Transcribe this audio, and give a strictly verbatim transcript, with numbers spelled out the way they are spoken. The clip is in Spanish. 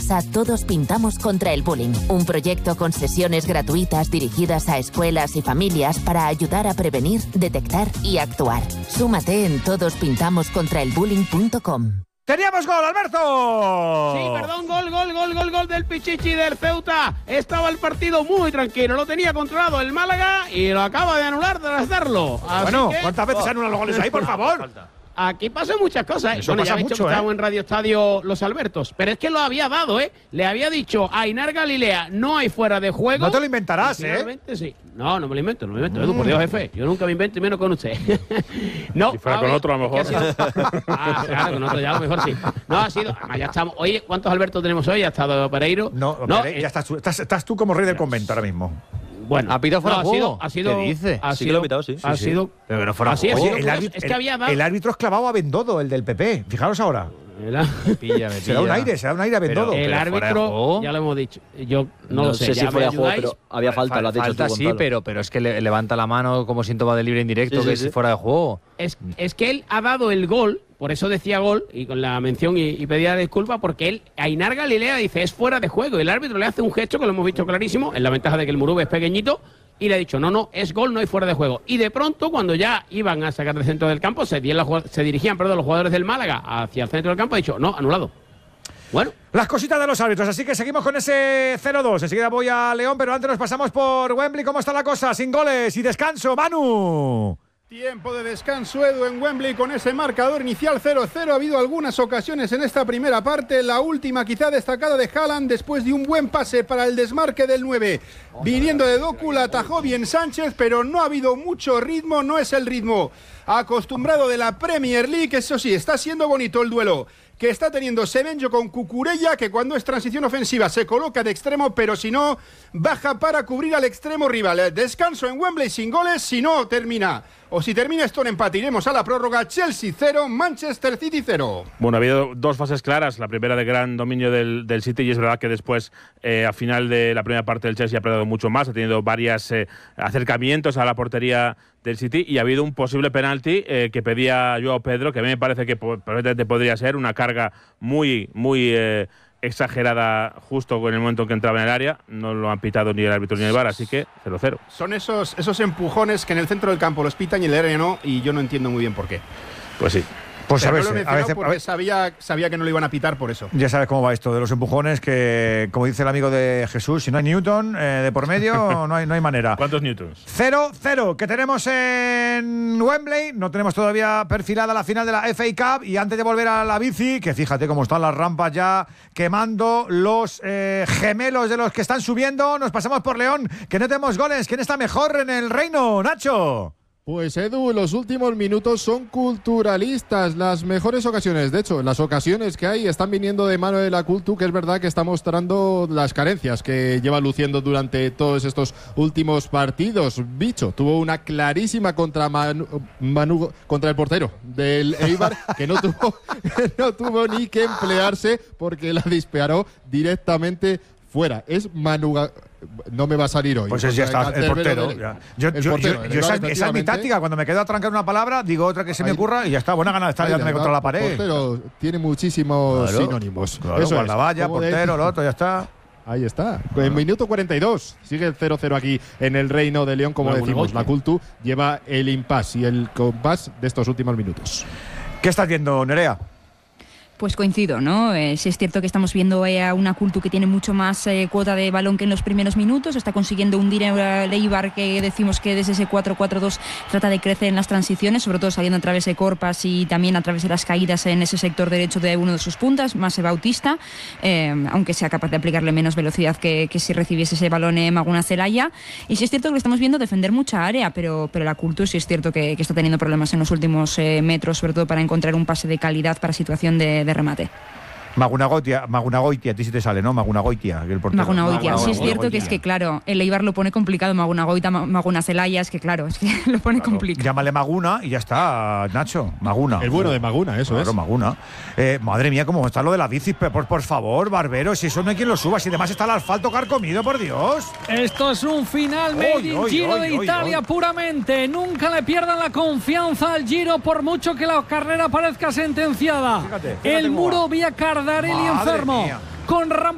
Gracias a Todos Pintamos contra el Bullying, un proyecto con sesiones gratuitas dirigidas a escuelas y familias para ayudar a prevenir, detectar y actuar. Súmate en todos pintamos contra el bullying punto com. ¡Teníamos gol, Alberto! Sí, perdón, gol, gol, gol, gol, gol del Pichichi del Ceuta. Estaba el partido muy tranquilo, lo tenía controlado el Málaga y lo acaba de anular tras darlo. Así bueno, que... ¿cuántas veces anulan los goles ahí, por favor? Aquí pasan muchas cosas. Eso bueno, pasa ya he mucho, dicho que ¿eh? estamos en Radio Estadio Los Albertos. Pero es que lo había dado, ¿eh? Le había dicho a Ainar Galilea, no hay fuera de juego. No te lo inventarás, ¿eh? Sí. No, no me lo invento, no me lo invento. Edu, por Dios, jefe. Yo nunca me invento y menos con usted. No. Si fuera con ver, otro, a lo mejor. Sido... Ah, claro, con otro ya a lo mejor sí. No, ha sido... Ah, ya estamos. Oye, ¿cuántos Albertos tenemos hoy? ¿Ha estado Pereiro? No, no Pere... eh... ya estás tú, estás, estás tú como rey del convento ahora mismo. Bueno, ha pitado fuera de no, juego. Ha sido, ha sido, ¿Qué dice? Ha sí sido, que lo ha pitado, sí. Ha sí, sido, sí. Pero que no fuera así juego. Ha sido, el, árbitro, es que había dado... el árbitro es clavado a Bendodo, el del P P. Fijaros ahora. Me pilla, me se da un aire, se da un aire a Bendodo. El árbitro, ya lo hemos dicho. Yo no, no lo sé. sé si fuera de juego, pero había falta, Fal, lo has dicho falta, tú, sí, pero, pero es que le, levanta la mano como síntoma de libre indirecto, sí, que sí, es sí. fuera de juego. Es, es que él ha dado el gol, por eso decía gol, y con la mención y, y pedía disculpas, porque él, Ainar Galilea, dice es fuera de juego. Y el árbitro le hace un gesto que lo hemos visto clarísimo, en la ventaja de que el Murube es pequeñito, y le ha dicho, no, no, es gol, no hay fuera de juego. Y de pronto, cuando ya iban a sacar del centro del campo, se, la, se dirigían perdón, los jugadores del Málaga hacia el centro del campo, ha dicho, no, anulado. Bueno. Las cositas de los árbitros, así que seguimos con ese cero dos. Enseguida voy a León, pero antes nos pasamos por Wembley. ¿Cómo está la cosa? Sin goles y descanso, Manu. Tiempo de descanso, Edu, en Wembley con ese marcador inicial cero cero. Ha habido algunas ocasiones en esta primera parte. La última quizá destacada de Haaland después de un buen pase para el desmarque del nueve. Viniendo de Doku, la atajó bien Sánchez, pero no ha habido mucho ritmo. No es el ritmo acostumbrado de la Premier League. Eso sí, está siendo bonito el duelo que está teniendo Semenyo con Cucurella, que cuando es transición ofensiva se coloca de extremo, pero si no, baja para cubrir al extremo rival. Descanso en Wembley sin goles, si no termina, o si termina esto en empate, iremos a la prórroga. Chelsea cero, Manchester City cero. Bueno, ha habido dos fases claras, la primera de gran dominio del, del City, y es verdad que después, eh, a final de la primera parte, del Chelsea ha perdido mucho más, ha tenido varios eh, acercamientos a la portería del City, y ha habido un posible penalti eh, que pedía Joao Pedro, que a mí me parece que perfectamente podría ser una carga muy, muy eh, exagerada justo en el momento en que entraba en el área. No lo han pitado ni el árbitro ni el V A R, así que cero cero. Son esos, esos empujones que en el centro del campo los pitan y en el área no, y yo no entiendo muy bien por qué. Pues sí. Pues a veces, no lo a veces, porque a veces sabía, sabía que no lo iban a pitar por eso. Ya sabes cómo va esto de los empujones, que como dice el amigo de Jesús, si no hay Newton eh, de por medio, no hay, no hay manera. ¿Cuántos newtons? cero cero, que tenemos en Wembley. No tenemos todavía perfilada la final de la F A Cup. Y antes de volver a la bici, que fíjate cómo están las rampas ya quemando los eh, gemelos de los que están subiendo, nos pasamos por León, que no tenemos goles. ¿Quién está mejor en el reino, Nacho? Pues Edu, los últimos minutos son culturalistas, las mejores ocasiones, de hecho, las ocasiones que hay están viniendo de mano de la Cultu, que es verdad que está mostrando las carencias que lleva luciendo durante todos estos últimos partidos. Bicho tuvo una clarísima contra Manu, Manu contra el portero del Eibar, que no tuvo, no tuvo ni que emplearse porque la disparó directamente fuera. Es Manu. No me va a salir hoy. Pues es, ya está, el portero. De, ya. Yo, el yo, portero yo, yo esa, esa es mi táctica. Cuando me quedo a trancar una palabra, digo otra que se me ocurra y ya está. Buena gana de estar dándome contra la pared. El portero tiene muchísimos claro, sinónimos. Claro, Eso guardavalla, portero, lo otro, ya está. Ahí está. En el minuto cuarenta y dos sigue el cero cero aquí en el Reino de León, como no, decimos. La Cultu lleva el impasse y el compás de estos últimos minutos. ¿Qué estás viendo, Nerea? Pues coincido, ¿no? Eh, sí es cierto que estamos viendo eh, a una Cultu que tiene mucho más eh, cuota de balón que en los primeros minutos, está consiguiendo hundir a Eibar, que decimos que desde ese cuatro cuatro dos trata de crecer en las transiciones, sobre todo saliendo a través de Corpas y también a través de las caídas en ese sector derecho de uno de sus puntas, más Bautista, eh, aunque sea capaz de aplicarle menos velocidad que, que si recibiese ese balón eh, Maguna Celaya. Y sí es cierto que le estamos viendo defender mucha área, pero, pero la Cultu sí es cierto que, que está teniendo problemas en los últimos eh, metros, sobre todo para encontrar un pase de calidad para situación de, de remate. Magunagoitia, Magunagoitia, a ti sí te sale, ¿no? Magunagoitia, el portero. Magunagoitia, sí es cierto que es que, claro, el Eibar lo pone complicado, Magunagoita, Maguna Celaya, es que, claro, es que lo pone claro. complicado. Llámale Maguna y ya está, Nacho, Maguna. El bueno de Maguna, eso claro, es. Maguna. Eh, madre mía, cómo está lo de la bici, por, por favor, Barbero, si eso no hay quien lo suba, si además está el asfalto carcomido, por Dios. Esto es un final made in hoy, Giro hoy, de hoy, Italia hoy. puramente. Nunca le pierdan la confianza al Giro, por mucho que la carrera parezca sentenciada. Fíjate, fíjate el muro vía Cardarelli enfermo, con rampa